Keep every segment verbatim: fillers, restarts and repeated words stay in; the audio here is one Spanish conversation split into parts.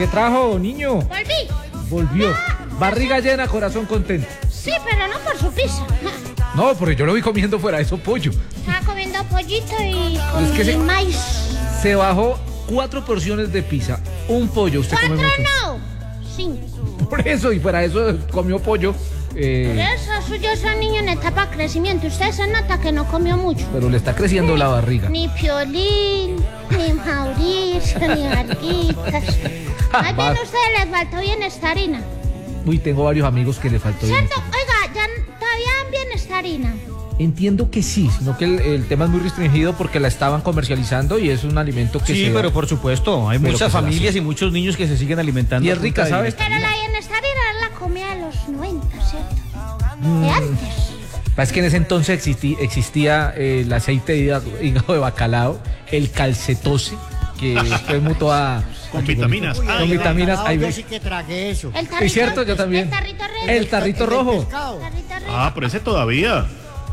¿Qué trajo, niño? Volví. Volvió. Ah, Barriga llena, corazón contento. Sí, pero no por su pizza. No, porque yo lo vi comiendo fuera de eso pollo. Estaba comiendo pollito y con Es que se- maíz. Se bajó cuatro porciones de pizza, un pollo. Usted come Cuatro mucho. no. Cinco. Por eso, y para eso comió pollo. eh, Por eso suyo es un niño en etapa de crecimiento. Usted se nota que no comió mucho. pero le está creciendo la barriga. Ni Piolín, ni Mauricio, ni Varguitas. Más bien a ustedes les faltó bienestarina. Uy, tengo varios amigos que le faltó bien. ¿Cierto? Oiga, ya todavía dan bienestarina. Entiendo que sí, sino que el, el tema es muy restringido porque la estaban comercializando y es un alimento que Sí, se pero da. por supuesto, hay Pero muchas que se la familias hace. y muchos niños que se siguen alimentando. Y es a rica, punta de ¿sabes? Pero la bienestarina es la comida de los noventa, ¿cierto? De antes. Es que en ese entonces existi- existía eh, el aceite de hígado, hígado de bacalao, el calcetose, que es muy toda... Con vitaminas. Con Ay, vitaminas, No, ahí yo ves. sí que tragué eso. El tarrito, Es cierto, yo también. El tarrito rojo. El tarrito El del rojo. pescado. tarrito rojo. Ah, pero ese todavía.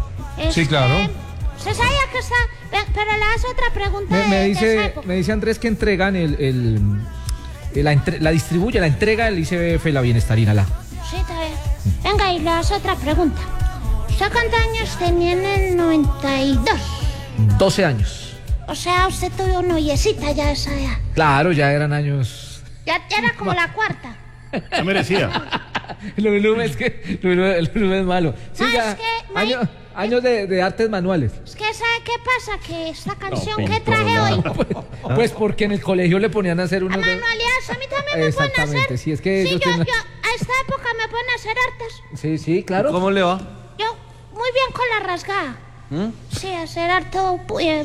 Sí, claro. ¿Se sabía que está? Ve, pero le hace otra pregunta Me, de, me de esa dice, época. me dice Andrés que entregan el... el- el- la, entre- la distribuye, la entrega el I C B F, la bienestarina, la. Sí, está bien. Venga, y le hace otra pregunta. ¿Usted cuántos años tenía en el noventa y dos? doce años. O sea, usted tuvo noviecita ya esa edad. Claro, ya eran años... Ya, ya era como la cuarta. ¿Qué merecía? Lulú es que Lulú, Lulú es malo. Sí, No, ya, es que, May- años, años de, de artes manuales. Es que ¿sabe qué pasa? Que esta canción pintor, que traje no. hoy, Pues, pues porque en el colegio le ponían a hacer a unos... de- manualidades, a mí también me pueden Exactamente, hacer. sí, es que sí, ellos yo, tienen- yo, a esta época me pueden hacer artes. Sí, sí, claro. ¿Cómo le va? Yo, muy bien con la rasgada. ¿Mm? Sí, hacer harto eh,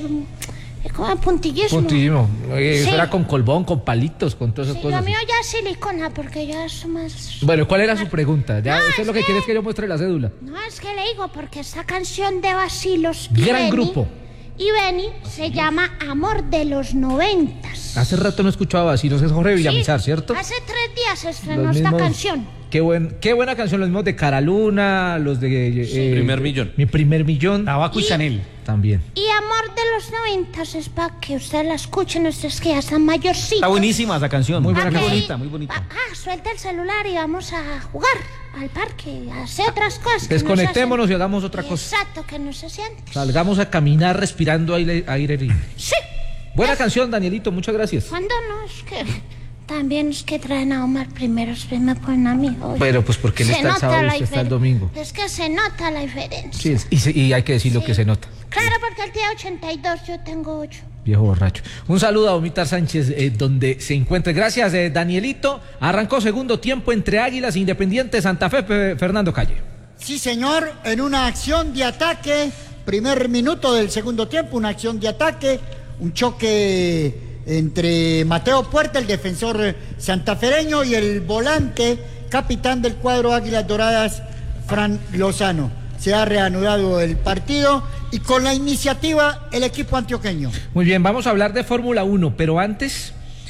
como puntillismo. Puntillismo. Oye, Eso Sí. era con colbón, con palitos, con todas esas Sí, lo cosas. mío ya es silicona porque ya es más... Bueno, ¿cuál era su pregunta? Ya, No, usted es lo que que- quiere es que yo muestre la cédula. No, es que le digo porque esta canción de Bacilos y Gran Beni- grupo. y Beni se llama Amor de los Noventas. Hace rato no escuchaba así, no es Jorge Villamizar, Sí, ¿cierto? Hace tres días se estrenó Los esta mismos- canción. Qué, buen, qué buena canción, los mismos de Cara Luna, los de... eh, Primer Millón. Mi primer millón. Tabaco y Y- Chanel. También. Y Amor de los Noventas es para que usted la escuchen, ustedes que ya están mayorcitos. Está buenísima esa canción. Muy Pa' buena Muy que- bonita, muy bonita. pa- Ah, suelta el celular y vamos a jugar al parque, a hacer otras cosas. que no se Desconectémonos y hacen. hagamos otra cosa. Exacto, que no se siente. Salgamos a caminar respirando aire, aire libre. Sí, Buena canción, Danielito, muchas gracias. cuando no, es que también es que traen a Omar primero, después me ponen a mí. Oye, Pero pues porque él se está el nota sábado y la usted está el diferen- domingo. Es que se nota la diferencia. Sí, es- y, se- y hay que decir lo Sí. que se nota. Claro, porque él tiene ochenta y dos, yo tengo ocho. Viejo borracho. Un saludo a Omitar Sánchez, eh, donde se encuentre. Gracias, eh, Danielito. Arrancó segundo tiempo entre Águilas Independiente Santa Fe, Fe- Fernando Calle. Sí, señor, en una acción de ataque, primer minuto del segundo tiempo, una acción de ataque, un choque entre Mateo Puerta, el defensor santafereño, y el volante, capitán del cuadro Águilas Doradas, Fran Lozano. Se ha reanudado el partido y con la iniciativa el equipo antioqueño. Muy bien, vamos a hablar de Fórmula uno, pero antes,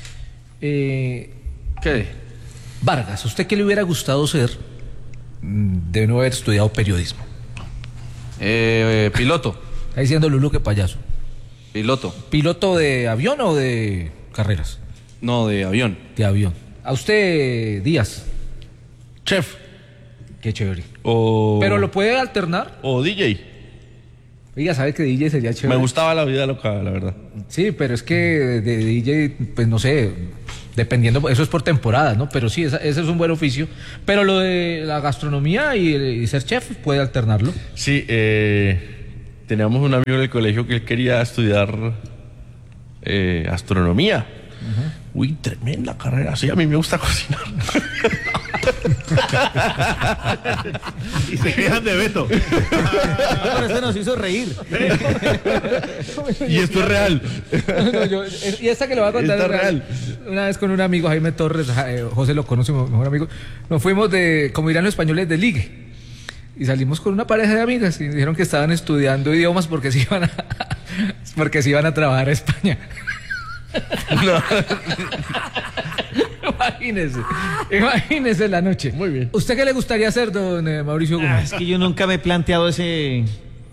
eh, ¿Qué? Vargas, ¿usted qué le hubiera gustado ser mm, de no haber estudiado periodismo? Eh, eh, piloto, Está diciendo Lulu que payaso. piloto. ¿Piloto de avión o de carreras? No, de avión. De avión. ¿A usted, Díaz? Chef. Qué chévere. O... ¿Pero lo puede alternar? O D J. Oiga, ¿sabe que D J sería chévere? Me gustaba la vida loca, la verdad. Sí, pero es que de D J, pues no sé, dependiendo, eso es por temporadas, ¿no? Pero sí, esa- ese es un buen oficio. Pero lo de la gastronomía y, y ser chef puede alternarlo. Sí, eh, teníamos un amigo en el colegio que él quería estudiar eh, astronomía. Uy, tremenda carrera. Sí, a mí me gusta cocinar. Y se quejan de Beto. Por eso nos hizo reír. Y esto es real. No, yo- y esta que le voy a contar Está es real. Una vez con un amigo, Jaime Torres, ja- eh, José lo conoce, mi mejor amigo, nos fuimos de, como dirán los españoles, de ligue. Y salimos con una pareja de amigas y dijeron que estaban estudiando idiomas porque se iban a, porque se iban a trabajar a España. Imagínese, imagínese la noche. Muy bien. ¿Usted qué le gustaría hacer, don eh, Mauricio Ah, Gómez? es que yo nunca me he planteado ese,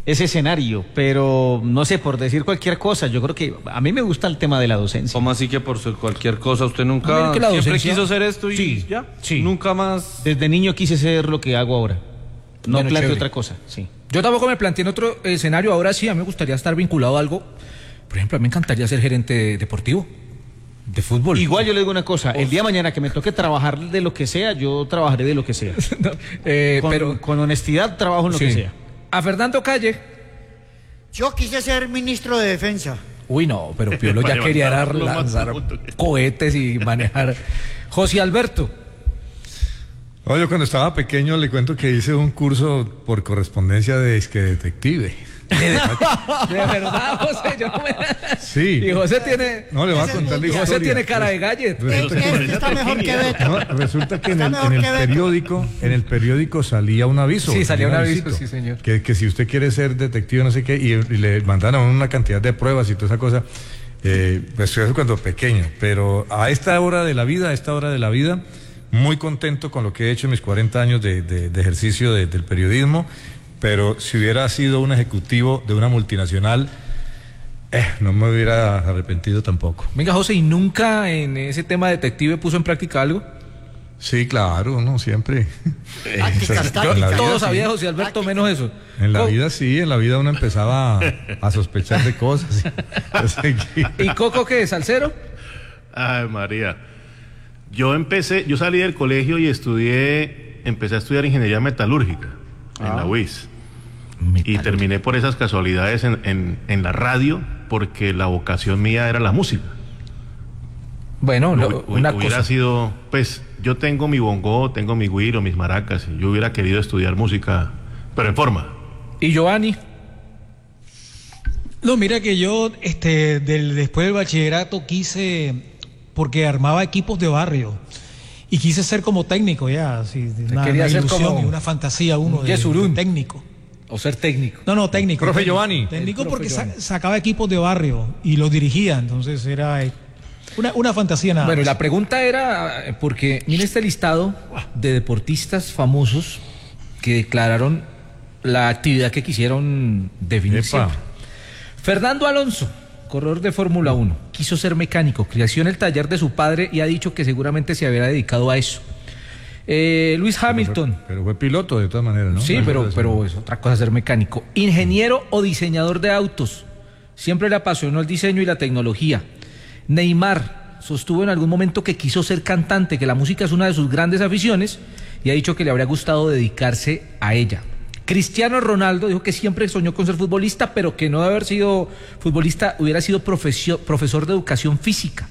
ese escenario, pero no sé, por decir cualquier cosa, yo creo que a mí me gusta el tema de la docencia. ¿Cómo así que por ser cualquier cosa usted nunca Mira que la siempre docencia- quiso hacer esto y Sí, ya? sí. Nunca más. Desde niño quise ser lo que hago ahora. No Bueno, planteo chévere. otra cosa, sí. Yo tampoco me planteé en otro escenario. Ahora sí, a mí me gustaría estar vinculado a algo. Por ejemplo, a mí me encantaría ser gerente deportivo de fútbol. Igual yo le digo una cosa, el día de mañana que me toque trabajar de lo que sea, yo trabajaré de lo que sea. No, eh, Con, pero con honestidad trabajo en lo sí. que sea. A Fernando Calle. Yo quise ser ministro de defensa. Uy, no, pero Piolo ya Para quería levantar dar- lo más lanzar punto que- cohetes y manejar. José Alberto. No, yo cuando estaba pequeño le cuento que hice un curso por correspondencia de disque detective. De verdad, José, yo no me... Sí. Y José tiene... No, le voy a contar la y José historia. tiene cara de gallet. Resulta Eh, que- eh, está mejor que Beto. No, resulta que en Está el, mejor en el que Beto. periódico, en el periódico salía un aviso. Sí, salía un aviso, avisito, sí, señor. Que, que si usted quiere ser detective, no sé qué, y, y le mandan a uno una cantidad de pruebas y toda esa cosa. Eh, pues eso cuando pequeño, pero a esta hora de la vida, a esta hora de la vida, muy contento con lo que he hecho en mis cuarenta años de, de- de ejercicio de- del periodismo, pero si hubiera sido un ejecutivo de una multinacional, eh, no me hubiera arrepentido tampoco. Venga, José, ¿y nunca en ese tema detective puso en práctica algo? Sí, claro, no, siempre. Tácticas, Yo- en la vida, Todo sí. sabía José Alberto, menos eso. En la Co- vida sí, en la vida uno empezaba a, a sospechar de cosas. Yo seguí. ¿Y Coco qué? ¿Salsero? Ay, María. Yo empecé, yo salí del colegio y estudié, empecé a estudiar ingeniería metalúrgica en la U I S. Y terminé por esas casualidades en, en, en la radio, porque la vocación mía era la música. Bueno, no, Hu- una hubiera cosa. sido, pues, yo tengo mi bongo, tengo mi güiro, mis maracas, y yo hubiera querido estudiar música, pero en forma. ¿Y Giovanni? No, mira que yo, este, del, después del bachillerato quise, porque armaba equipos de barrio, y quise ser como técnico ya, así, una, quería una ser ilusión como y una fantasía uno un de, Yesurún. de técnico. ¿O ser técnico? No, no, técnico. Profe técnico. Giovanni. Técnico El profe porque sa- Giovanni. sacaba equipos de barrio y los dirigía, entonces era eh, una, una fantasía nada Bueno, más. la pregunta era, eh, porque mire este listado de deportistas famosos que declararon la actividad que quisieron definir Epa. siempre. Fernando Alonso, corredor de Fórmula uno, quiso ser mecánico, creció en el taller de su padre y ha dicho que seguramente se había dedicado a eso. Eh, Luis Hamilton. Pero fue piloto de todas maneras, ¿no? Sí, Algo pero, de eso. pero es otra cosa ser mecánico. Ingeniero o diseñador de autos. Siempre le apasionó el diseño y la tecnología. Neymar sostuvo en algún momento que quiso ser cantante, que la música es una de sus grandes aficiones y ha dicho que le habría gustado dedicarse a ella. Cristiano Ronaldo dijo que siempre soñó con ser futbolista, pero que no de haber sido futbolista hubiera sido profesio- profesor de educación física.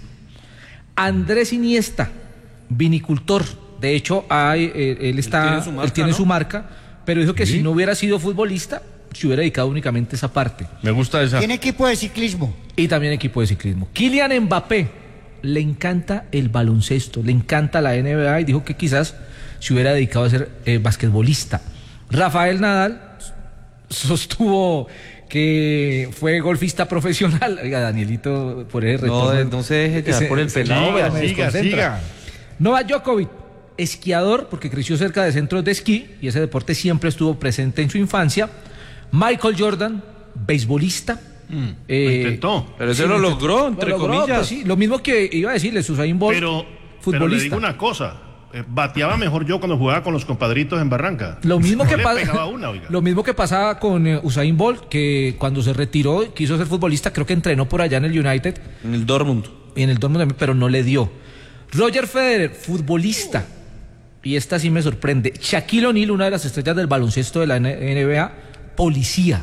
Andrés Iniesta, vinicultor. De hecho, hay, eh, él está, tiene su marca, él tiene ¿no? su marca, pero dijo que Sí. si no hubiera sido futbolista, se hubiera dedicado únicamente a esa parte. Me gusta esa. Tiene equipo de ciclismo. Y también equipo de ciclismo. Kylian Mbappé, le encanta el baloncesto, le encanta la N B A y dijo que quizás se hubiera dedicado a ser eh, basquetbolista. Rafael Nadal sostuvo que fue golfista profesional. Oiga, Danielito, por ese No, retorno. no se deje llevar Ese- por el ese- pelado. no, Siga, me siga, desconcentra. siga. Novak Djokovic, esquiador, porque creció cerca de centros de esquí y ese deporte siempre estuvo presente en su infancia. Michael Jordan, beisbolista. eh, Lo intentó. Pero ese sí, lo lo logró, entre lo logró, comillas. pues sí, lo mismo que iba a decirles, Usain Bolt, Pero, pero le futbolista. digo una cosa, eh, bateaba mejor yo cuando jugaba con los compadritos en Barranca. Lo mismo No que le pasa, pegaba una, oiga. lo mismo que pasaba con eh, Usain Bolt, que cuando se retiró quiso ser futbolista, creo que entrenó por allá en el United En el Dortmund. y en el Dortmund también, pero no le dio. Roger Federer, futbolista, y esta sí me sorprende. Shaquille O'Neal, una de las estrellas del baloncesto de la N B A, policía.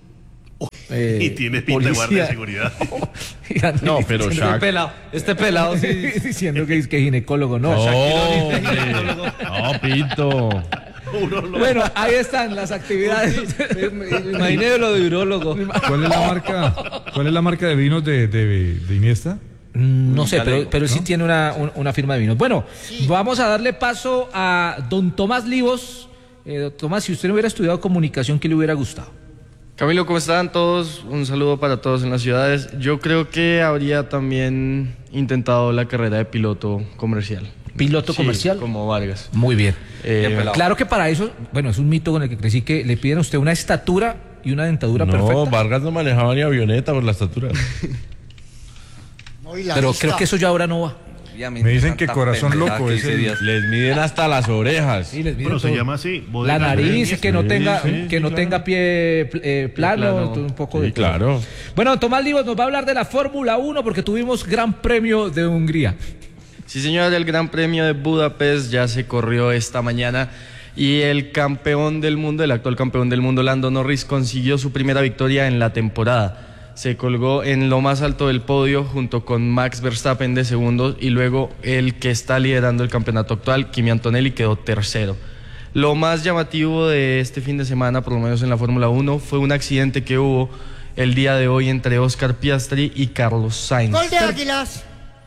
Eh, Y tiene pinta de guardia de seguridad. No, pero Este Shaq. pelado, este pelado sí. diciendo que es que ginecólogo, no. No, Shaquille O'Neal. hombre. No, Pinto. Bueno, ahí están las actividades. Imaginé lo de urólogo. ¿Cuál es la marca, cuál es la marca de vinos de, de, de Iniesta? Mm, No sé, pero, pero él sí tiene una, un- una firma de vinos. Bueno, vamos a darle paso a don Tomás Livos. Eh, don Tomás, si usted no hubiera estudiado comunicación, ¿qué le hubiera gustado? Camilo, ¿cómo están todos? Un saludo para todos en las ciudades. Yo creo que habría también intentado la carrera de piloto comercial. ¿Piloto Sí, comercial? como Vargas. Muy bien. Eh, Claro que para eso, bueno, es un mito con el que crecí, que le piden a usted una estatura y una dentadura No, perfecta. Vargas no manejaba ni avioneta por la estatura. No, y la Pero vista. creo que eso ya ahora no va. Me dicen que Corazón Loco es el... Les miden hasta las orejas. Sí, les miden Bueno, se todo. llama así. La bodega nariz, Grenier. que no Sí, tenga, sí, que sí, no claro. tenga pie eh, plano, plano. todo un poco Sí, de todo. claro. Bueno, Tomás Livos nos va a hablar de la Fórmula uno porque tuvimos Gran Premio de Hungría. Sí, señor, el Gran Premio de Budapest ya se corrió esta mañana y el campeón del mundo, el actual campeón del mundo, Lando Norris, consiguió su primera victoria en la temporada. Se colgó en lo más alto del podio junto con Max Verstappen de segundo y luego el que está liderando el campeonato actual, Kimi Antonelli, quedó tercero. Lo más llamativo de este fin de semana, por lo menos en la Fórmula uno, fue un accidente que hubo el día de hoy entre Oscar Piastri y Carlos Sainz. Gol de Águilas.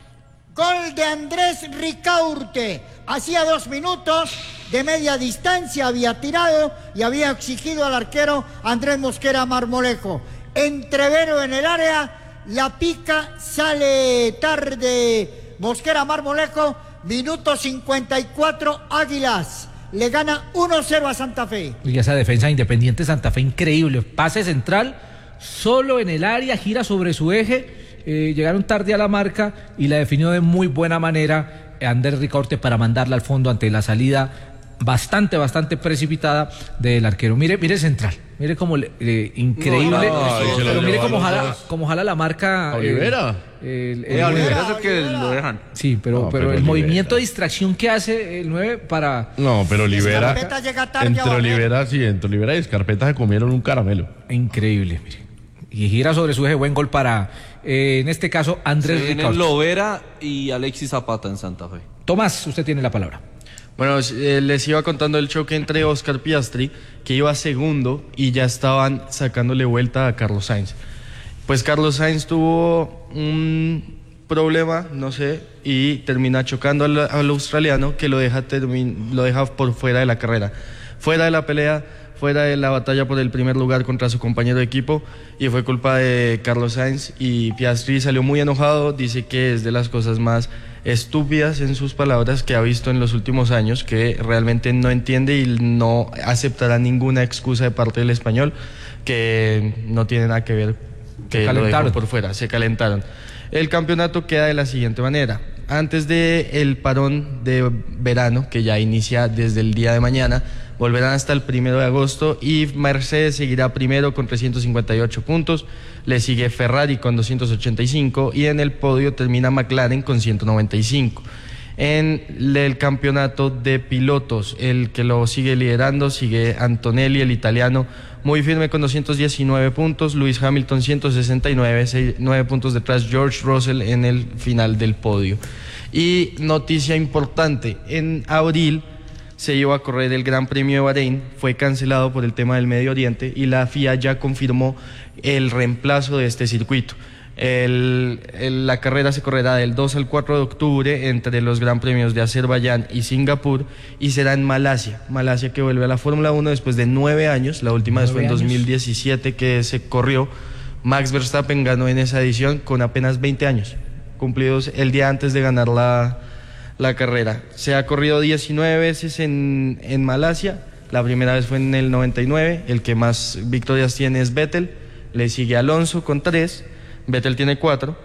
Gol de Andrés Ricaurte. Hacía dos minutos de media distancia había tirado y había exigido al arquero Andrés Mosquera Marmolejo. Entrevero en el área, la pica, sale tarde Mosquera Marmolejo, minuto cincuenta y cuatro, Águilas. Le gana uno cero a Santa Fe. Y esa defensa de Independiente Santa Fe, increíble. Pase central, solo en el área, gira sobre su eje. Eh, llegaron tarde a la marca y la definió de muy buena manera Andrés Ricaurte para mandarla al fondo ante la salida bastante, bastante precipitada del arquero. Mire, mire central, mire como le- eh, increíble, No, no, pero, se lo mire llevó a cómo los jala, dos. cómo jala la marca. Olivera. eh, el- el Eh, nueve. Olivera es el que lo dejan. Sí, pero, No, pero, pero el Olivera. movimiento de distracción que hace el nueve para... No, pero Olivera. Escarpeta llega tarde a Entre barrer. Olivera, sí, entre Olivera y Escarpeta se comieron un caramelo. Increíble, mire. Y gira sobre su eje, buen gol para, eh, en este caso, Andrés Se vienen Ricaurte. Lovera y Alexis Zapata en Santa Fe. Tomás, usted tiene la palabra. Bueno, eh, les iba contando el choque entre Oscar Piastri, que iba segundo, y ya estaban sacándole vuelta a Carlos Sainz. Pues Carlos Sainz tuvo un problema, no sé, y termina chocando al, al australiano, que lo deja, termi- lo deja por fuera de la carrera. Fuera de la pelea, fuera de la batalla por el primer lugar contra su compañero de equipo, y fue culpa de Carlos Sainz, y Piastri salió muy enojado, dice que es de las cosas más estúpidas en sus palabras que ha visto en los últimos años, que realmente no entiende y no aceptará ninguna excusa de parte del español, que no tiene nada que ver, que Se lo dejó calentaron. por fuera, se calentaron. El campeonato queda de la siguiente manera: antes de el parón de verano, que ya inicia desde el día de mañana, volverán hasta el primero de agosto y Mercedes seguirá primero con trescientos cincuenta y ocho puntos, le sigue Ferrari con doscientos ochenta y cinco y en el podio termina McLaren con ciento noventa y cinco. En el campeonato de pilotos, el que lo sigue liderando sigue Antonelli, el italiano, muy firme con doscientos diecinueve puntos, Lewis Hamilton ciento sesenta y nueve, seis, nueve puntos detrás George Russell en el final del podio. Y noticia importante, en abril se iba a correr el Gran Premio de Bahrein, fue cancelado por el tema del Medio Oriente y la F I A ya confirmó el reemplazo de este circuito. El, el- la carrera se correrá del dos al cuatro de octubre entre los Gran Premios de Azerbaiyán y Singapur y será en Malasia. Malasia, que vuelve a la Fórmula uno después de nueve años, la última vez fue en Nueve dos años. mil diecisiete que se corrió. Max Verstappen ganó en esa edición con apenas veinte años, cumplidos el día antes de ganar la, la carrera. Se ha corrido diecinueve veces en, en Malasia, la primera vez fue en el noventa y nueve, el que más victorias tiene es Vettel, le sigue Alonso con tres, Vettel tiene cuatro,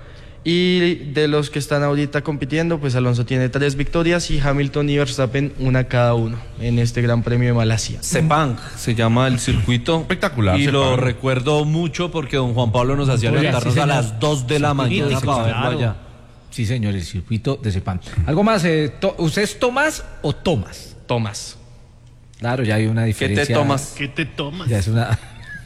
y de los que están ahorita compitiendo, pues Alonso tiene tres victorias y Hamilton y Verstappen una cada uno en este Gran Premio de Malasia. Sepang se llama el circuito. Espectacular, Y lo Sepang. recuerdo mucho porque don Juan Pablo nos hacía Oiga, levantarnos sí, a señor. las dos de la mañana Sí, para claro. verlo allá. Sí, señor, el circuito de Sepang. ¿Algo más? Eh, to- ¿Usted es Tomás o Tomás? Tomás. Claro, ya hay una ¿Qué diferencia. te tomas? ¿Qué te tomas? Ya es una,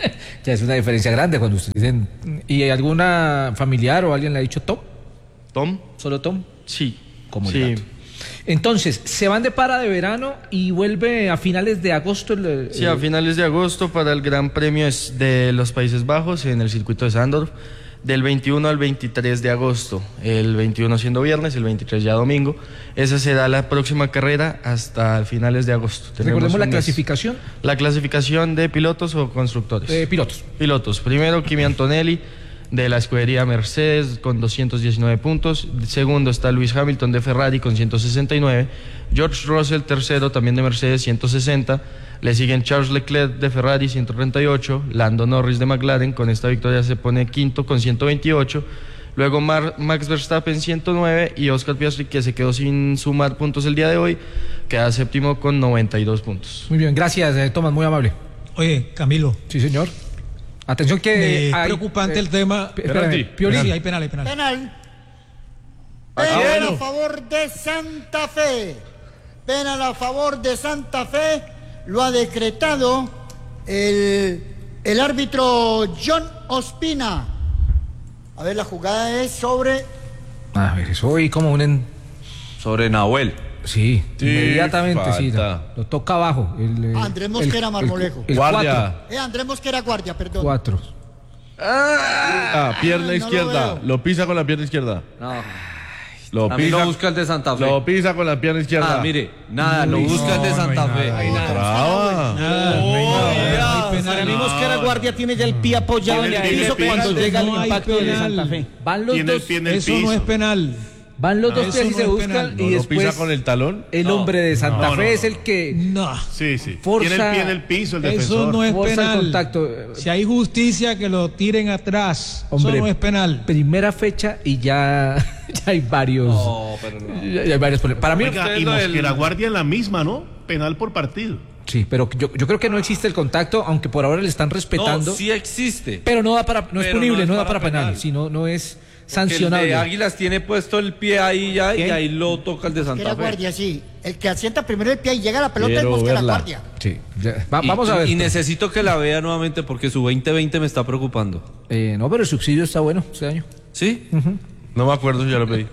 ya es una diferencia grande cuando ustedes dicen. ¿Y alguna familiar o alguien le ha dicho Tom? ¿Tom? ¿Solo Tom? Sí. Como el sí. gato. Entonces, se van de para de verano y vuelve a finales de agosto. El, Sí, a el- finales de agosto para el Gran Premio es de los Países Bajos en el circuito de Sandorf, del veintiuno al veintitrés de agosto, el veintiuno siendo viernes, el veintitrés ya domingo. Esa será la próxima carrera hasta finales de agosto. Tenemos Recordemos la un mes. clasificación La clasificación de pilotos o constructores. de pilotos. Pilotos. Primero Kimi Antonelli, de la escudería Mercedes con doscientos diecinueve puntos. Segundo está Lewis Hamilton de Ferrari con ciento sesenta y nueve. George Russell, tercero, también de Mercedes, ciento sesenta. Le siguen Charles Leclerc de Ferrari, ciento treinta y ocho. Lando Norris de McLaren, con esta victoria se pone quinto con ciento veintiocho. Luego Mar Max Verstappen, ciento nueve. Y Oscar Piastri, que se quedó sin sumar puntos el día de hoy, queda séptimo con noventa y dos puntos. Muy bien, gracias, eh, Tomás, muy amable. Oye, Camilo. Sí, señor. Atención que Es hay, preocupante eh, el tema. espérame, Piolín. Sí, hay penal, hay penal. Penal. Penal Penal a a favor de Santa Fe. Penal a favor de Santa Fe. Lo ha decretado el, el árbitro John Ospina. A ver, la jugada es sobre... A ver, eso hoy como un... En... Sobre Nahuel. Sí, Sí, inmediatamente, sí. falta. Lo toca abajo. El, eh, Ah, Andrés Mosquera el- Marmolejo. El, el Guardia. cuatro. Eh, Andrés Mosquera Guardia, perdón. Cuatro. Ah, pierna no lo izquierda. veo. Lo, pisa con la pierna izquierda. No. Lo A mí pisa, lo busca el de Santa Fe. lo pisa con la pierna izquierda. Ah, mire, nada, lo Uy, busca el de no, no hay Santa Fe. nada, hay nada. Brava. Nada, no hay nada, no hay penal. Para mí Mosquera Guardia tiene ya el pie apoyado en Tiene el el piso pie cuando piso. llega el No hay impacto de penal. Santa Fe. Van los Tiene el dos, pie en el Eso piso. no es penal. van los dos Eso pies y no se es buscan penal. ¿No y lo después pisa con el talón? el hombre de Santa No, no, Fe no, es no. el que No. Sí, sí. Forza- Tiene el pie en el piso el defensor. Eso no es forza el penal. contacto. Si hay justicia, que lo tiren atrás. Hombre, Eso no es penal. primera fecha y ya, ya hay varios. No, pero no. Ya, ya hay varios problemas. Para mí, Oiga, Usted y lo del- Mosquera Guardia en la misma, ¿no? Penal por partido. sí, pero yo, yo creo que no existe el contacto, aunque por ahora le están No, respetando. sí existe. Pero no da para, no es Pero punible, no es no da para para penal, penal. sino no es Porque sancionable. el de Águilas tiene puesto el pie ahí ya y ¿Qué? ahí lo toca el de Mosquera Santa Fe. Guardia, sí. El que asienta primero el pie y llega a la pelota Quiero es Mosquera verla. Guardia. Sí, ya. Va- Y- vamos a ver. Y necesito que la vea nuevamente porque su veinte veinte me está preocupando. Eh, no, pero el subsidio está bueno este año. ¿Sí? No me acuerdo, ya lo pedí.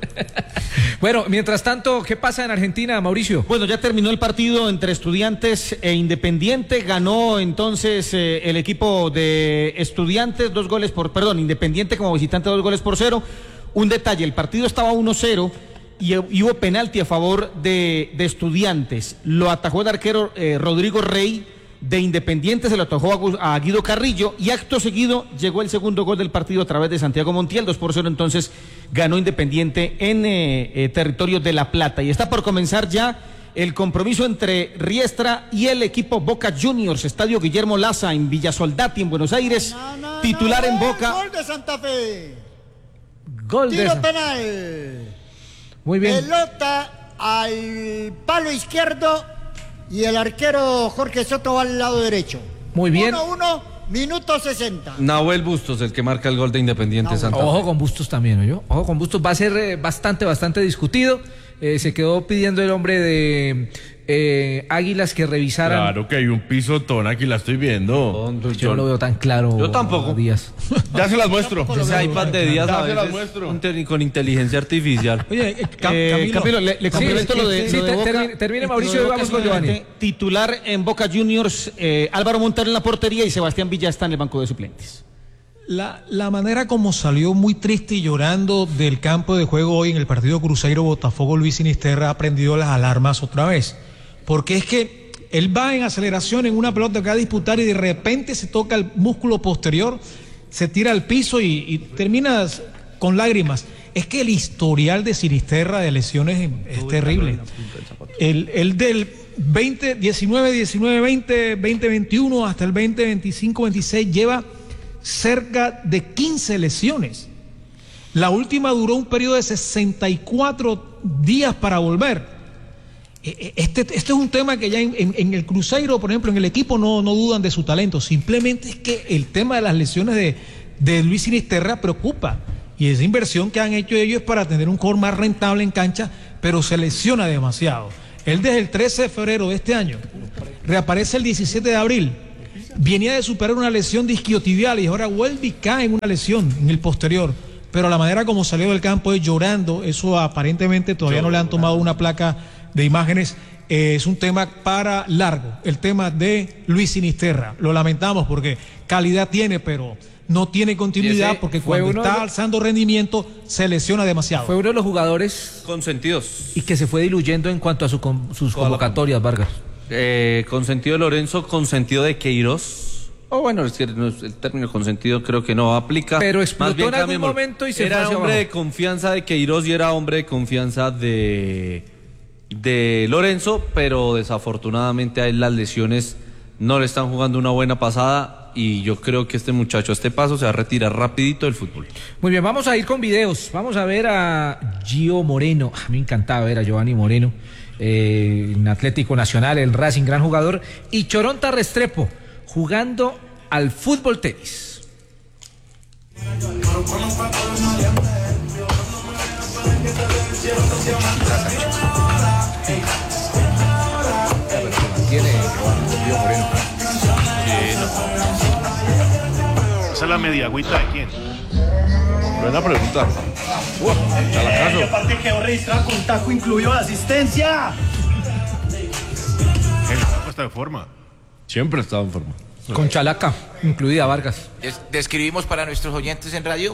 Bueno, mientras tanto, ¿qué pasa en Argentina, Mauricio? Bueno, ya terminó el partido entre Estudiantes e Independiente. Ganó entonces eh, el equipo de Estudiantes dos goles por, perdón, Independiente como visitante dos goles por cero. Un detalle, el partido estaba uno cero y, y hubo penalti a favor de, de Estudiantes. Lo atajó el arquero eh, Rodrigo Rey. De Independiente se lo atajó a, Gu- a Guido Carrillo y acto seguido llegó el segundo gol del partido a través de Santiago Montiel, dos por cero, entonces ganó Independiente en eh, eh, territorio de La Plata. Y está por comenzar ya el compromiso entre Riestra y el equipo Boca Juniors, Estadio Guillermo Laza en Villa Soldati en Buenos Aires, No, no, titular no, en gol, Boca. Gol de Santa Fe. Gol de Tiro esa. penal. Muy bien. Pelota al palo izquierdo y el arquero Jorge Soto va al lado derecho. Muy bien. uno uno, minuto sesenta. Nahuel Bustos, el que marca el gol de Independiente Nahuel. Santa Fe. Ojo con Bustos también, ¿oyó? Ojo con Bustos. Va a ser eh, bastante, bastante discutido. Eh, se quedó pidiendo el hombre de eh, Águilas que revisaran. Claro que hay un pisotón aquí, la estoy viendo. Yo no lo veo tan claro. Yo tampoco. Díaz. Ya se las muestro. Ese iPad de Díaz Ya a se las veces muestro. inte- con inteligencia artificial. Oye, eh, Cam- Eh, Camilo, Camilo, le, le complemento sí, lo de, sí, lo de te- Boca. termine- termine, Lo Mauricio, de y vamos con Giovanni. simplemente Titular en Boca Juniors, eh, Álvaro Montero en la portería y Sebastián Villa está en el banco de suplentes. La, la manera como salió muy triste y llorando del campo de juego hoy en el partido Cruzeiro Botafogo, Luis Sinisterra ha prendido las alarmas otra vez. Porque es que él va en aceleración en una pelota que va a disputar y de repente se toca el músculo posterior, se tira al piso y, y termina con lágrimas. Es que el historial de Sinisterra de lesiones es, es terrible. El, el del veinte, diecinueve, diecinueve, veinte, veinte, veintiuno hasta el veinte, veinticinco, veintiséis lleva cerca de quince lesiones. La última duró un periodo de sesenta y cuatro días para volver. Este, este es un tema que ya en, en, en el Cruzeiro, por ejemplo, en el equipo no, no dudan de su talento. Simplemente es que el tema de las lesiones de, de Luis Sinisterra preocupa. Y esa inversión que han hecho ellos es para tener un jugador más rentable en cancha, pero se lesiona demasiado. Él desde el trece de febrero de este año reaparece el diecisiete de abril. Venía de superar una lesión de isquiotibial y ahora vuelve y cae en una lesión en el posterior. Pero la manera como salió del campo es llorando. Eso aparentemente todavía no le han tomado una placa de imágenes. Eh, es un tema para largo, el tema de Luis Sinisterra. Lo lamentamos porque calidad tiene, pero no tiene continuidad porque fue cuando uno de está los- alzando rendimiento se lesiona demasiado. Fue uno de los jugadores Consentidos. y que se fue diluyendo en cuanto a su con- sus Toda la- convocatorias, Vargas. Eh, consentido de Lorenzo, consentido de Queiroz. Oh, bueno, es que no es- el término consentido creo que no aplica. Pero explotó Más bien en algún cambiémoslo. momento y se Era fue hacia hombre abajo. de confianza de Queiroz y era hombre de confianza de, de Lorenzo, pero desafortunadamente a él las lesiones no le están jugando una buena pasada y yo creo que este muchacho a este paso se va a retirar rapidito del fútbol. Muy bien, vamos a ir con videos. Vamos a ver a Gio Moreno. A mí me encantaba ver a Giovanni Moreno eh, en Atlético Nacional, el Racing, gran jugador. Y Choronta Restrepo jugando al fútbol tenis. Tiene Gio Moreno. ¿Esa es la mediagüita de quién? Buena pregunta. Y aparte quedó registrado con taco incluido de asistencia. El taco está de forma. Siempre estaba en forma. Con chalaca, incluida Vargas. Des- ¿Describimos para nuestros oyentes en radio?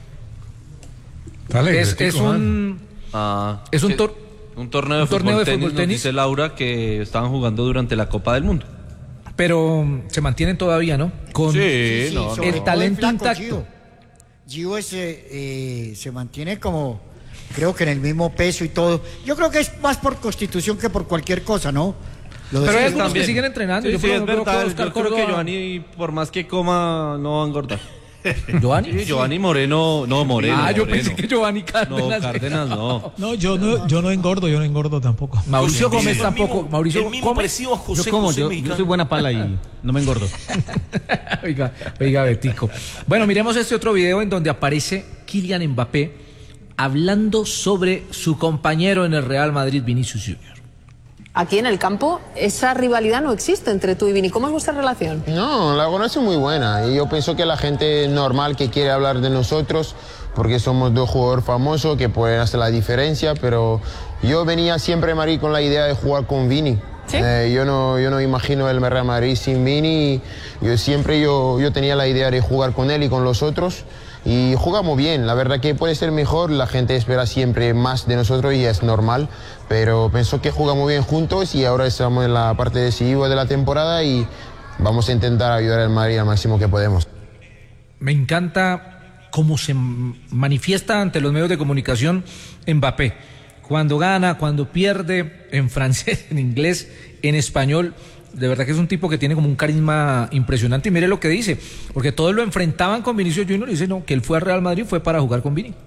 Dale, Es, Gretico, es un, Ah, es un que- tor- un torneo de un fútbol, torneo de tenis, fútbol nos tenis. dice Laura que estaban jugando durante la Copa del Mundo. pero se mantienen todavía, ¿no? Con Sí, Sí, no, sobre el todo talento flaco intacto. Gio. Gio es, eh, eh, se mantiene como, creo que en el mismo peso y todo. Yo creo que es más por constitución que por cualquier cosa, ¿no? Lo de Pero hay siempre. algunos que siguen entrenando. Sí, Yo sí, por es ejemplo, verdad. creo que Oscar Yo creo que Córdoba- Giovanni, por más que coma, no va a engordar. ¿Giovanni? Sí, Giovanni Moreno, no, Moreno. Ah, yo Moreno. pensé que Giovanni Cárdenas. No, Cárdenas no. No, yo no, yo no engordo, yo no engordo tampoco. Mauricio José Gómez Miguel. tampoco. Mauricio el mismo Gómez. parecido a José Yo como, José yo, Mexicano. yo soy buena pala y no me engordo. Oiga, oiga, Betico. Bueno, miremos este otro video en donde aparece Kylian Mbappé hablando sobre su compañero en el Real Madrid, Vinicius Junior Aquí en el campo, esa rivalidad no existe entre tú y Vini. ¿Cómo es vuestra relación? No, la conoce muy buena y yo pienso que la gente normal que quiere hablar de nosotros, porque somos dos jugadores famosos que pueden hacer la diferencia, pero yo venía siempre, Mari, con la idea de jugar con Vini. ¿Sí? Eh, yo no, yo no imagino el Real Madrid sin Vini. Yo siempre yo, yo tenía la idea de jugar con él y con los otros. Y jugamos bien, la verdad que puede ser mejor, la gente espera siempre más de nosotros y es normal, pero pienso que jugamos bien juntos y ahora estamos en la parte decisiva de la temporada y vamos a intentar ayudar al Madrid al máximo que podemos. Me encanta cómo se m- manifiesta ante los medios de comunicación Mbappé. Cuando gana, cuando pierde, en francés, en inglés, en español. De verdad que es un tipo que tiene como un carisma impresionante. Y mire lo que dice, porque todos lo enfrentaban con Vinicius Junior y dice no, que él fue al Real Madrid fue para jugar con Vini.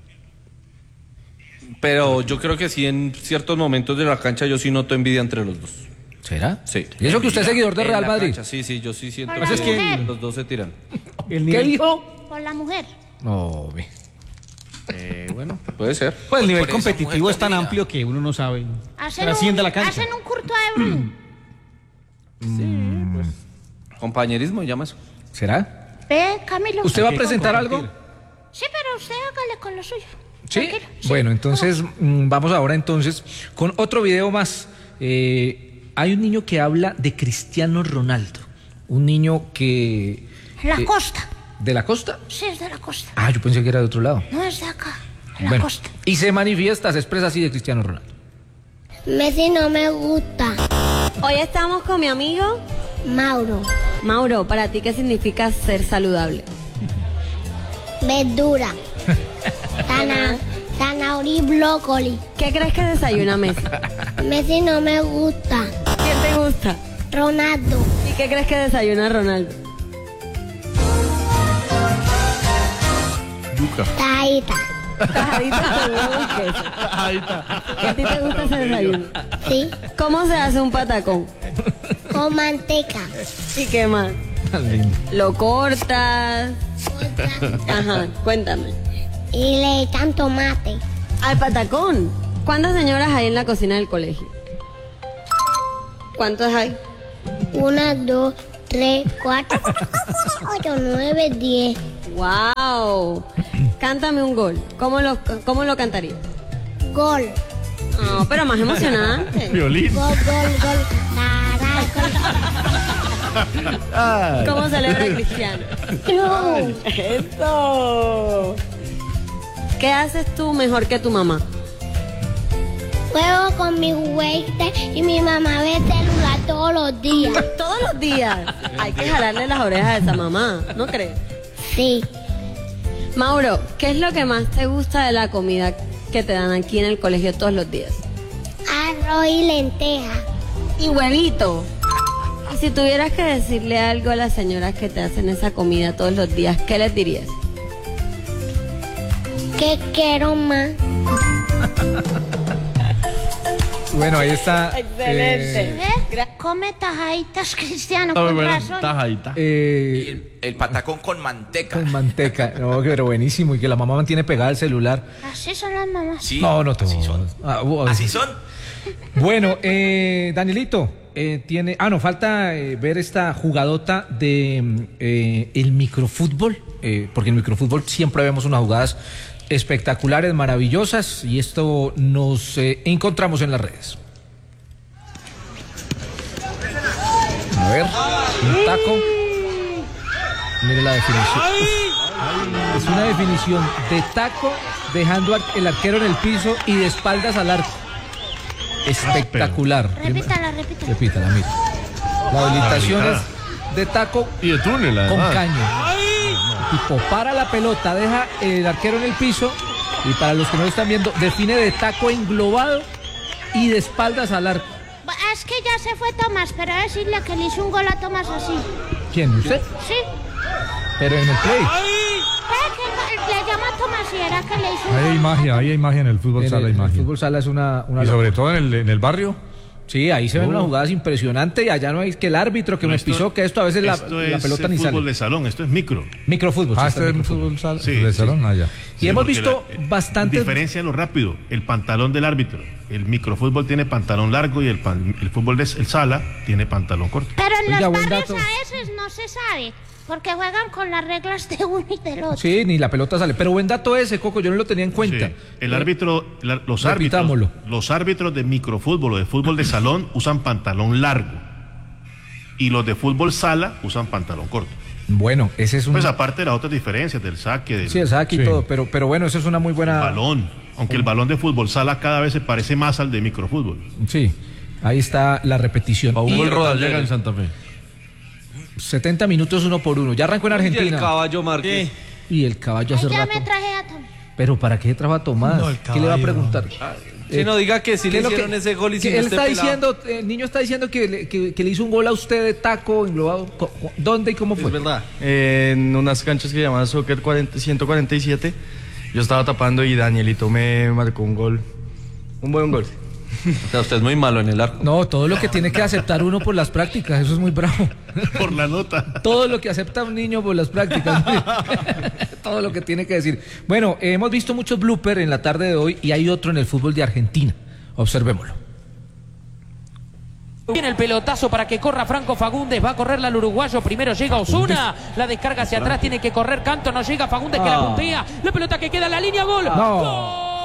Pero yo creo que sí, en ciertos momentos de la cancha yo sí noto envidia entre los dos. ¿Será? Sí. ¿Y eso que usted es seguidor de En Real la Madrid? cancha, sí, sí, yo sí siento Por la que mujer. los dos se tiran. ¿Qué dijo? Por la mujer. No, ve. Eh, bueno, puede ser. Pues el nivel por esa competitivo mujer es tan te obliga. amplio que uno no sabe. Hacen Trasciende un, la cancha. hacen un curto de Bruno. Sí, pues. Compañerismo, llama eso. ¿Será? Ve, Camilo. ¿Usted va a presentar algo? Sí, pero usted hágale con lo suyo. ¿Sí? Tranquilo, sí. Bueno, entonces mm, vamos ahora entonces con otro video más. Eh, hay un niño que habla de Cristiano Ronaldo. Un niño que... La eh, costa. ¿De la costa? Sí, es de la costa. Ah, yo pensé que era de otro lado. No es de acá. De la Bueno, costa. y se manifiesta, se expresa así de Cristiano Ronaldo. Messi no me gusta. Hoy estamos con mi amigo Mauro. Mauro. ¿Para ti qué significa ser saludable? Verdura. Zana- Zanahoria y brócoli. ¿Qué crees que desayuna Messi? Messi no me gusta. ¿Quién te gusta? Ronaldo. ¿Y qué crees que desayuna Ronaldo? Yuca. Tajita. Tajadita con huevo y queso. ¿Y a ti te gusta ese desayuno? Sí. ¿Cómo se hace un patacón? Con manteca. ¿Y qué más? ¿Lo cortas? Ajá, cuéntame. Y le echan tomate. Al patacón. ¿Cuántas señoras hay en la cocina del colegio? ¿Cuántas hay? Una, dos, tres, cuatro, ocho, nueve, diez. ¡Wow! Cántame un gol. ¿Cómo lo, cómo lo cantarías? Gol. No, pero más emocionante. Violín. Gol, gol, gol. Tará, gol. ¿Cómo celebra Cristiano? No. ¡Eso! ¿Qué haces tú mejor que tu mamá? Juego con mi juguete y mi mamá ve celular Todos los días. Todos los días. Hay que jalarle las orejas a esa mamá, ¿no crees? Sí. Mauro, ¿qué es lo que más te gusta de la comida que te dan aquí en el colegio todos los días? Arroz y lenteja. Y huevito. Y si tuvieras que decirle algo a las señoras que te hacen esa comida todos los días, ¿qué les dirías? ¿Qué quiero más? Bueno, ahí está. Excelente. eh, ¿Ves? Come tajaditas, Cristiano, Muy con buena, razón. tajadita. eh, El patacón con manteca. con manteca. No, pero buenísimo. Y que la mamá mantiene pegada el celular. Así son las mamás. Sí, No, no te así son. Ah, uh, Así son. Bueno, eh, Danielito, eh, tiene. Ah, no, falta eh, ver esta jugadota de mm, eh, el microfútbol, eh, porque en el microfútbol siempre vemos unas jugadas espectaculares, maravillosas, y esto nos eh, encontramos en las redes. A ver, un taco. Mire la definición. Uf, es una definición de taco, dejando al- el arquero en el piso y de espaldas al arco. Espectacular. Repítala, repítala. Repítala, mira. La habilitación habilitada. es de taco Y de túnel, con además. caño. El tipo para la pelota, deja el arquero en el piso y para los que no lo están viendo, define de taco englobado y de espaldas al arco. Es que ya se fue Tomás, pero decirle que le hizo un gol a Tomás así. ¿Quién? ¿Usted? Sí. Pero en el play. Ve que le llama a Tomás y era que le hizo un Ahí hay gol. magia, ahí hay magia en el fútbol En sala, el, hay en el magia. fútbol sala es una, una Y sobre todo en el, en el barrio. Sí, ahí se ven Oh. unas jugadas impresionantes y allá no hay que el árbitro que me Esto- pisó, que esto a veces la, esto la es pelota eh, ni fútbol sale. de salón, esto es micro. Microfútbol. sí, Ah, está este es el el microfútbol. fútbol sala Sí, de sí. salón, allá. Y Sí, hemos porque visto la- eh, bastantes. Diferencia lo rápido, el pantalón del árbitro. El microfútbol tiene pantalón largo y el, pan- el fútbol de el sala tiene pantalón corto. Pero en Oiga, los buen barrios dato. a veces no se sabe, porque juegan con las reglas de uno y del otro. Sí, ni la pelota sale. Pero buen dato ese, Coco, yo no lo tenía en cuenta. Sí. El árbitro, la- los Repitámoslo. árbitros, los árbitros de microfútbol o de fútbol de salón usan pantalón largo y los de fútbol sala usan pantalón corto. Bueno, ese es un. Pues aparte de las otras diferencias del saque, del Sí, el saque y Sí. todo, pero, pero bueno, eso es una muy buena. balón, aunque el balón de fútbol sala cada vez se parece más al de microfútbol. Sí, ahí está la repetición. Paul Y Rodallega en Santa Fe. setenta minutos uno por uno. Ya arrancó en Y el Argentina. caballo Márquez. Y el caballo hace Ay, ya rato. me traje a Tomás. Pero ¿para qué trajo a Tomás? No, el ¿Qué le va a caballo. preguntar? Si no diga que sí ¿Qué le es lo hicieron que- ese gol y que si no él esté está pelado. diciendo, el niño está diciendo que le, que, que le hizo un gol a usted de taco englobado. Co- co- ¿Dónde y cómo fue? Es verdad. En unas canchas que se llaman Soccer cuarenta, ciento cuarenta y siete, yo estaba tapando y Danielito me marcó un gol. Un buen gol. O sea, usted es muy malo en el arco. No, todo lo que tiene que aceptar uno por las prácticas, eso es muy bravo. Por la nota. Todo lo que acepta un niño por las prácticas. Todo lo que tiene que decir. Bueno, eh, hemos visto muchos bloopers en la tarde de hoy y hay otro en el fútbol de Argentina. Observémoslo. Viene el pelotazo para que corra Franco Fagundes, va a correrla al uruguayo, primero llega Osuna, la descarga hacia atrás, tiene que correr Canto, no llega Fagundes que la Ah. puntea, la pelota que queda en la línea, gol. No.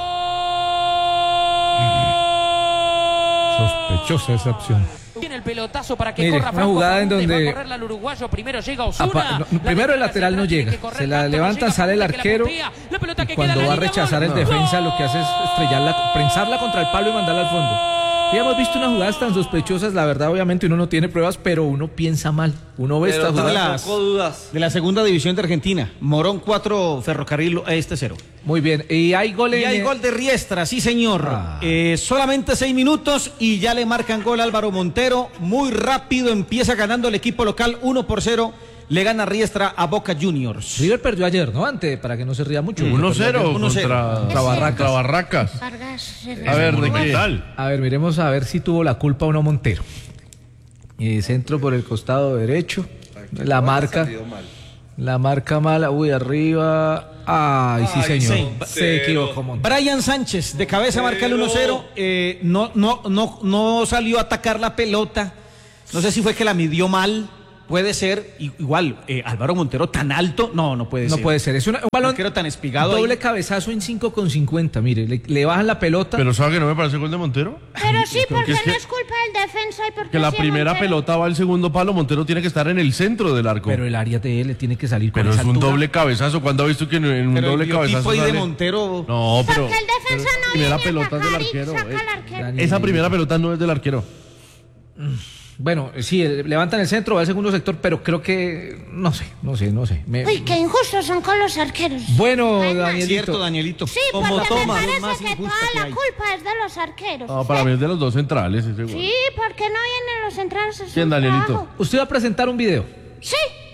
Sospechosa esa opción. Viene el pelotazo para que Mire, corra una Franco jugada en Fagundes, donde- va a correrla al uruguayo, primero llega Apa- Osuna. no, primero el lateral no llega, se la levantan, sale el arquero y cuando va a rechazar el defensa lo que hace es estrellarla, prensarla contra el palo y mandarla al fondo. Y hemos visto unas jugadas tan sospechosas, la verdad obviamente uno no tiene pruebas, pero uno piensa mal, uno ve Pero estas de jugadas. las- dudas. De la segunda división de Argentina. Morón cuatro, Ferrocarril este cero. Muy bien, y hay gol en... Y hay gol de Riestra, sí señor. Eh, solamente seis minutos y ya le marcan gol a Álvaro Montero. Muy rápido empieza ganando el equipo local uno por cero. Le gana Riestra a Boca Juniors. River perdió ayer, ¿no? Antes, para que no se ría mucho. uno cero uno cero. contra, Contra Barracas. contra Barracas. Vargas, A ver, ¿de qué? Monumental. A ver, miremos a ver si tuvo la culpa o no Montero. Eh, centro por el costado derecho. La marca. La marca mala. Uy, arriba. Ay, sí, Ay, señor. sí. Se equivocó Montero. Brian Sánchez de cabeza marca el uno cero. Eh, no, no, no, no salió a atacar la pelota. No sé si fue que la midió mal. Puede ser. I- Igual, eh, Álvaro Montero tan alto. No, no puede No ser. puede ser. Es una- un balón Arquero tan espigado. doble ahí. cabezazo en cinco con cincuenta. Mire, le, le bajan la pelota. Pero ¿sabe que no me parece gol de Montero? Pero sí, porque es que- no es culpa del defensa y porque Que la sí, primera Montero. pelota va al segundo palo, Montero tiene que estar en el centro del arco. Pero el área de él le tiene que salir con Pero esa es un altura. doble cabezazo. ¿Cuándo ha visto que en en un Pero el doble biotipo cabezazo ahí de sale? Montero. No, pero Porque el defensa no primera viene a pelota es del atacar y arquero. saca eh. al arquero. Daniel, Esa primera pelota no es del arquero. Bueno, sí, eh, levantan el centro, va al segundo sector, pero creo que, no sé, no sé, no sé. Me- Uy, qué injustos son con los arqueros. Bueno, Además- Danielito. Cierto, Danielito. Sí, Como porque Thomas, me los parece que toda la culpa es de los arqueros. No, para mí es de los dos centrales. Ese gol. Sí, porque no vienen los centrales a hacer ¿Quién, su Danielito? trabajo. Usted va a presentar un video. Sí,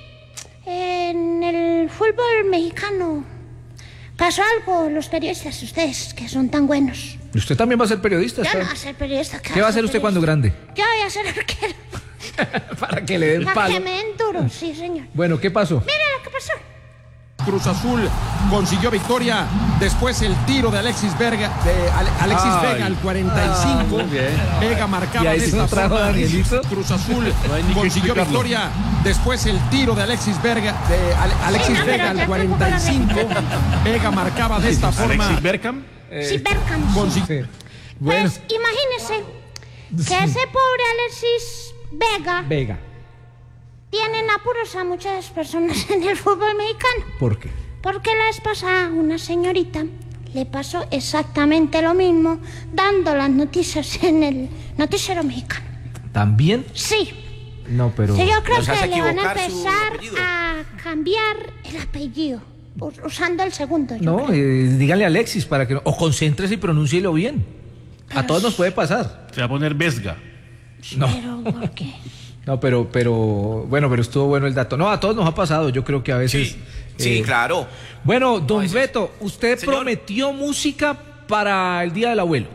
en el fútbol mexicano pasó algo, los periodistas, ustedes que son tan buenos. Usted también va a ser periodista. Yo está- no voy a ser periodista. ¿Qué va a hacer usted cuando grande? Yo voy a ser arquero. Para que le den Para palo. que me den duro, sí, señor. Bueno, ¿qué pasó? Mira lo que pasó. Cruz Azul consiguió victoria. Después el tiro de Alexis Vega, de Ale- Alexis Ay. Vega al cuarenta y cinco. Ah, muy bien. Vega ¿Y marcaba ahí de se esta lo trajo forma. Danielito? Cruz Azul No hay ni que consiguió explicarlo. victoria. Después el tiro de Alexis Vega, de Ale- Alexis Sí, no, pero Vega al te cuarenta y cinco. Vega marcaba de esta forma. Alexis Berkham. Sí, Berkham. Consi- Sí. Bueno, Pues imagínese que ese pobre Alexis Vega Vega. tiene en apuros a muchas personas en el fútbol mexicano. ¿Por qué? Porque la vez pasada una señorita le pasó exactamente lo mismo dando las noticias en el noticiero mexicano. ¿También? Sí, No, pero... sí, yo creo Nos hace que le van a equivocar su empezar apellido. a cambiar el apellido, us- usando el segundo. yo No, creo. eh, dígale a Alexis para que... no- O concéntrese y pronúncielo bien. A todos nos puede pasar. Se va a poner Vesga. No. Pero, ¿por qué? No, pero, pero... Bueno, pero estuvo bueno el dato. No, a todos nos ha pasado. Yo creo que a veces... Sí, sí, eh, claro. Bueno, don Beto, usted Señor. prometió música para el Día del Abuelo.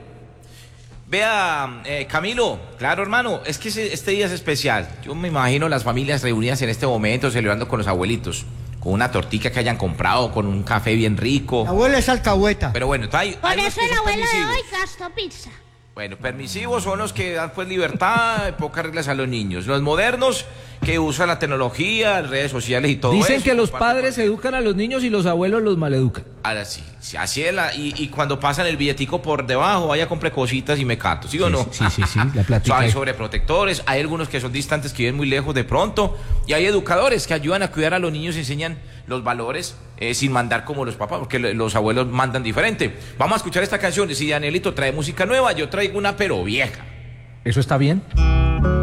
Vea, eh, Camilo, claro, hermano, es que ese- este día es especial. Yo me imagino las familias reunidas en este momento celebrando con los abuelitos, con una tortica que hayan comprado, con un café bien rico. La abuela es alcahueta. Pero bueno, hay, Por hay unos eso que el son abuelo de permisivos. hoy gastó pizza. Bueno, permisivos son los que dan pues libertad, pocas reglas a los niños. Los modernos que usan la tecnología, las redes sociales y todo eso. Dicen que los comparten padres educan a los niños y los abuelos los maleducan. Ahora sí, sí, así es la, y, y cuando pasan el billetico por debajo, vaya compre cositas y me cato, ¿sí o no? Sí, sí, sí, la plática. Hay ahí. sobreprotectores, hay algunos que son distantes, que viven muy lejos de pronto, y hay educadores que ayudan a cuidar a los niños y enseñan los valores eh, sin mandar como los papás, porque le- los abuelos mandan diferente. Vamos a escuchar esta canción, si Danielito trae música nueva, yo traigo una pero vieja. ¿Eso está bien?